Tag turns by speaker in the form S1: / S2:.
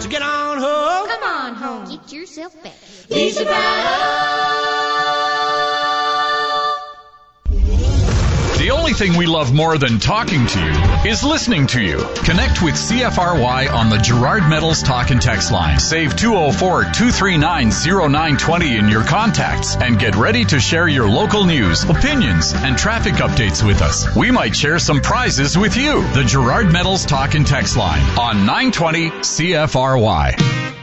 S1: So get on home.
S2: Come on home. Get yourself fed.
S3: Lisa
S4: The only thing we love more than talking to you is listening to you. Connect with CFRY on the Gerard Metals Talk and Text line. Save 204-239-0920 in your contacts and get ready to share your local news, opinions, and traffic updates with us. We might share some prizes with you. The Gerard Metals Talk and Text line on 920 CFRY.